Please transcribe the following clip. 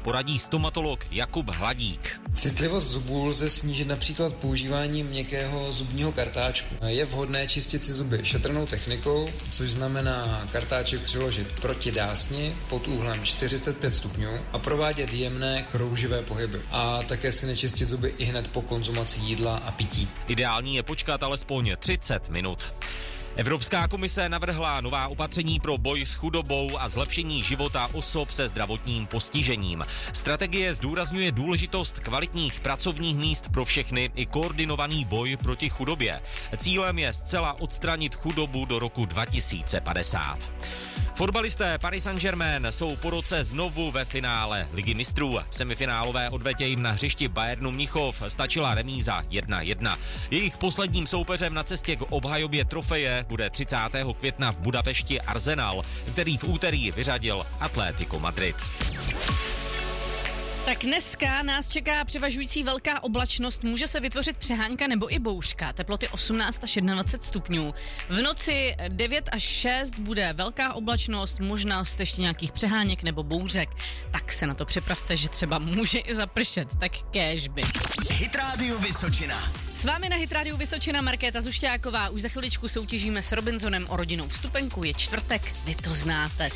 poradí stomatolog Jakub Hladík. Citlivost zubů lze snížit například používáním měkkého zubního kartáčku. Je vhodné čistit si zuby šetrnou technikou, což znamená kartáček přiložit proti dásni pod úhlem 45 stupňů a provádět jemné krouživé pohyby. A také si nečistit zuby i hned po konzumaci jídla a pití. Ideální je počkat alespoň 30 minut. Evropská komise navrhla nová opatření pro boj s chudobou a zlepšení života osob se zdravotním postižením. Strategie zdůrazňuje důležitost kvalitních pracovních míst pro všechny i koordinovaný boj proti chudobě. Cílem je zcela odstranit chudobu do roku 2050. Fotbalisté Paris Saint-Germain jsou po roce znovu ve finále Ligy mistrů. V semifinálové odvetě jim na hřišti Bayernu Mnichov stačila remíza 1-1. Jejich posledním soupeřem na cestě k obhajobě trofeje bude 30. května v Budapešti Arsenal, který v úterý vyřadil Atlético Madrid. Tak dneska nás čeká převažující velká oblačnost, může se vytvořit přehánka nebo i bouřka, teploty 18 až 21 stupňů. V noci 9 až 6 bude velká oblačnost, možnost ještě nějakých přeháněk nebo bouřek. Tak se na to připravte, že třeba může i zapršet, tak kéžby. Hit Radio Vysočina. S vámi na Hit Radio Vysočina Markéta Zušťáková. Už za chviličku soutěžíme s Robinsonem o rodinnou vstupenku, je čtvrtek, vy to znáte.